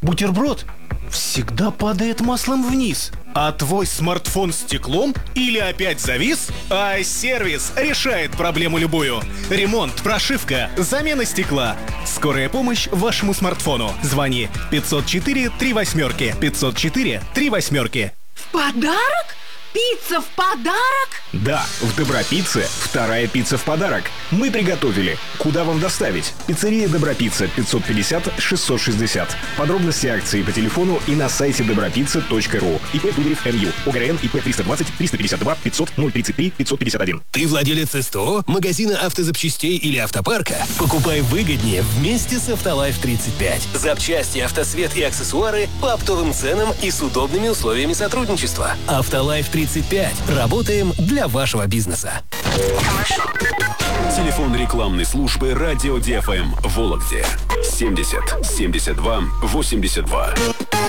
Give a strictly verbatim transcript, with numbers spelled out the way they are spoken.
бутерброд всегда падает маслом вниз. А твой смартфон стеклом или опять завис? iService решает проблему любую. Ремонт, прошивка, замена стекла. Скорая помощь вашему смартфону. Звони пятьсот четыре три восьмерки. пятьсот четыре три восьмерки. В подарок? Пицца в подарок? Да, в Добропицце вторая пицца в подарок. Мы приготовили. Куда вам доставить? Пиццерия Добропицца, пятьсот пятьдесят шестьсот шестьдесят. Подробности акции по телефону и на сайте добропицца точка ру. ИП Дударев МЮ. ОГРН ИП триста двадцать триста пятьдесят два пятьсот ноль тридцать три пятьсот пятьдесят один. Ты владелец СТО, магазина автозапчастей или автопарка? Покупай выгоднее вместе с Автолайф тридцать пять. Запчасти, автосвет и аксессуары по оптовым ценам и с удобными условиями сотрудничества. Автолайф тридцать пять. Работаем для вашего бизнеса. Телефон рекламной службы «Радио ди эф эм» в Вологде. семьдесят семьдесят два восемьдесят два.